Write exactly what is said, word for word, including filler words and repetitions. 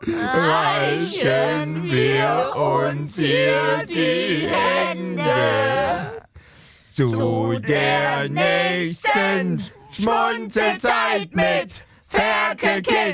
reichen wir uns hier die Hände. Zu der nächsten Schmunzelzeit mit Ferkel Kids.